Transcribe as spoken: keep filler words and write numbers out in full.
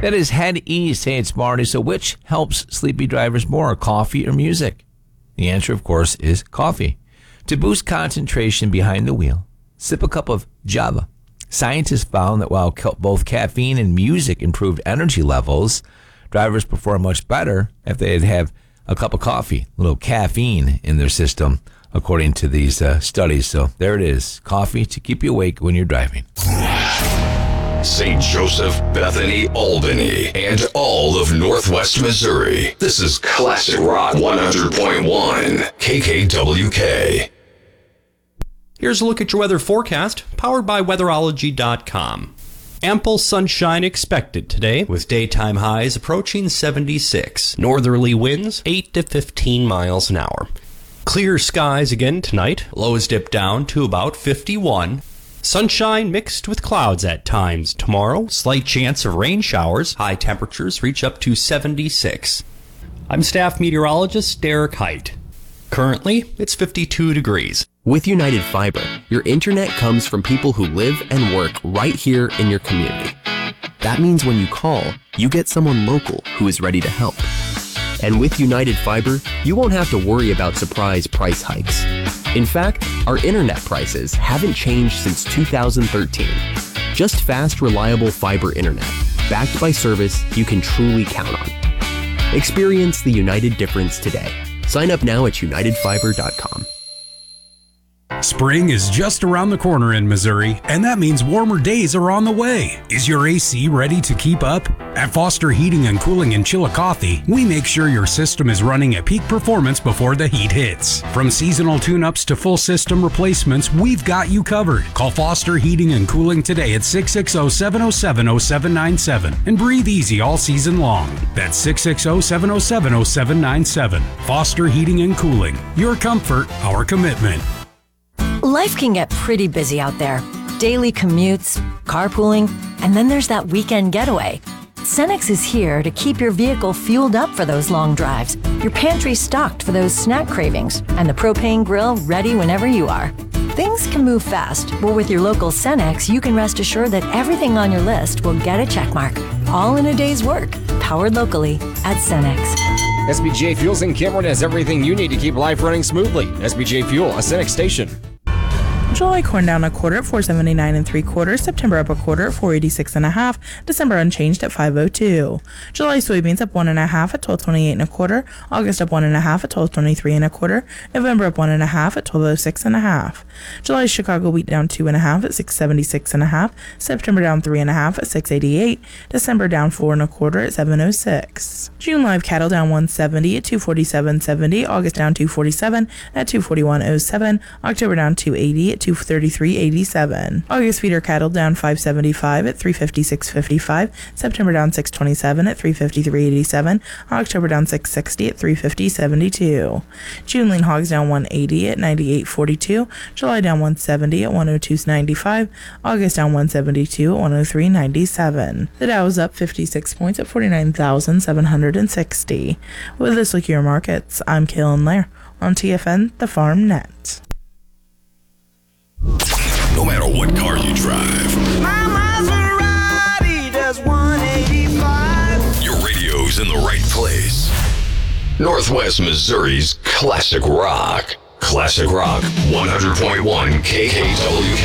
That is Head East. Hey, it's Marty. So which helps sleepy drivers more, coffee or music? The answer, of course, is coffee. To boost concentration behind the wheel, sip a cup of Java. Scientists found that while ca- both caffeine and music improved energy levels, drivers perform much better if they'd have a cup of coffee, a little caffeine in their system, according to these uh, studies. So there it is, coffee to keep you awake when you're driving. Saint Joseph, Bethany, Albany, and all of Northwest Missouri. This is Classic Rock one hundred point one, K K W K. Here's a look at your weather forecast, powered by weatherology dot com. Ample sunshine expected today, with daytime highs approaching seventy-six. Northerly winds eight to fifteen miles an hour. Clear skies again tonight. Lows dip down to about fifty-one. Sunshine mixed with clouds at times tomorrow. Slight chance of rain showers. High temperatures reach up to seventy-six. I'm staff meteorologist Derek Height. Currently, it's fifty-two degrees. With United Fiber, your internet comes from people who live and work right here in your community. That means when you call, you get someone local who is ready to help. And with United Fiber, you won't have to worry about surprise price hikes. In fact, our internet prices haven't changed since two thousand thirteen. Just fast, reliable fiber internet, backed by service you can truly count on. Experience the United difference today. Sign up now at united fiber dot com. Spring is just around the corner in Missouri, and that means warmer days are on the way. Is your A C ready to keep up? At Foster Heating and Cooling in Chillicothe, we make sure your system is running at peak performance before the heat hits. From seasonal tune-ups to full system replacements, we've got you covered. Call Foster Heating and Cooling today at six six zero, seven zero seven, zero seven nine seven and breathe easy all season long. That's six six zero, seven zero seven, zero seven nine seven. Foster Heating and Cooling. Your comfort, our commitment. Life can get pretty busy out there. Daily commutes, carpooling, and then there's that weekend getaway. Cenex is here to keep your vehicle fueled up for those long drives, your pantry stocked for those snack cravings, and the propane grill ready whenever you are. Things can move fast, but with your local Cenex, you can rest assured that everything on your list will get a check mark, all in a day's work, powered locally at Cenex. S B J Fuels in Cameron has everything you need to keep life running smoothly. S B J Fuel, a Cenex station. July corn down a quarter at four seventy-nine and three quarters. September up a quarter at four eighty-six and a half. December unchanged at five oh two. July soybeans up one and a half at twelve twenty-eight and a quarter. August up one and a half at twelve twenty-three and a quarter. November up one and a half at twelve oh six and a half. July Chicago wheat down two and a half at six seventy-six and a half. September down three and a half at six eighty-eight. December down four and a quarter at seven oh six. June live cattle down one seventy at two forty-seven seventy. August down two forty-seven at two forty-one oh seven. October down two eighty at two thirty-three eighty-seven. August feeder cattle down five seventy-five at three fifty-six fifty-five. September down six twenty-seven at three fifty-three eighty-seven. October down six sixty at three fifty seventy-two. June lean hogs down one eighty at ninety-eight forty-two. July down one seventy at one oh two ninety-five. August down one seventy-two at one oh three ninety-seven. The Dow is up fifty-six points at forty-nine thousand seven hundred sixty. With this look at your markets, I'm Kaylin Lair on T F N, the Farm Net. No matter what car you drive, my Maserati does one eighty-five. Your radio's in the right place. Northwest Missouri's Classic Rock. Classic Rock one hundred point one K K W K.